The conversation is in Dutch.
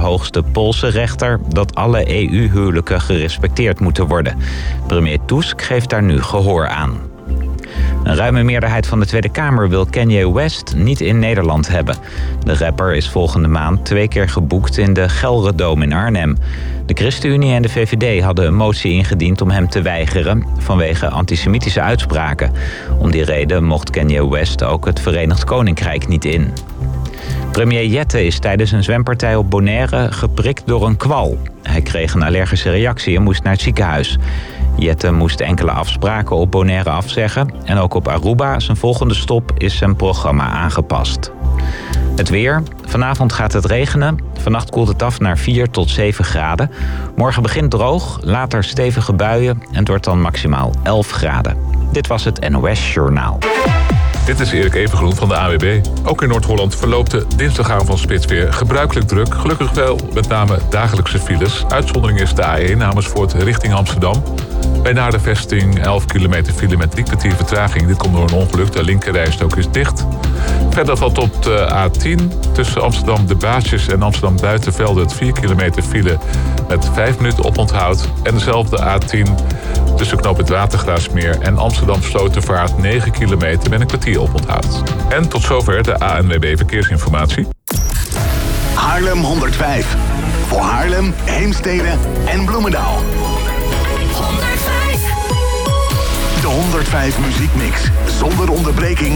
hoogste Poolse rechter dat alle EU-huwelijken gerespecteerd moeten worden. Premier Tusk geeft daar nu gehoor aan. Een ruime meerderheid van de Tweede Kamer wil Kanye West niet in Nederland hebben. De rapper is volgende maand 2 keer geboekt in de Gelredome in Arnhem. De ChristenUnie en de VVD hadden een motie ingediend om hem te weigeren vanwege antisemitische uitspraken. Om die reden mocht Kanye West ook het Verenigd Koninkrijk niet in. Premier Jette is tijdens een zwempartij op Bonaire geprikt door een kwal. Hij kreeg een allergische reactie en moest naar het ziekenhuis. Jette moest enkele afspraken op Bonaire afzeggen. En ook op Aruba, zijn volgende stop, is zijn programma aangepast. Het weer. Vanavond gaat het regenen. Vannacht koelt het af naar 4 tot 7 graden. Morgen begint droog, later stevige buien en het wordt dan maximaal 11 graden. Dit was het NOS Journaal. Dit is Erik Evengroen van de AWB. Ook in Noord-Holland verloopt de dinsdagavondspits weer gebruikelijk druk. Gelukkig wel met name dagelijkse files. Uitzondering is de A1 Amersfoort richting Amsterdam. Bij Naardenvesting 11 kilometer file met 3 kwartier vertraging. Dit komt door een ongeluk, de linkerrijstrook is dicht. Verder valt op de A10 tussen Amsterdam de Baasjes en Amsterdam Buitenvelde het 4 kilometer file met 5 minuten oponthoud. En dezelfde A10 tussen knoop het Watergraafsmeer en Amsterdam Slotervaart 9 kilometer met een kwartier oponthoud. En tot zover de ANWB Verkeersinformatie. Haarlem 105. Voor Haarlem, Heemstede en Bloemendaal. 105. De 105 muziekmix. Zonder onderbreking.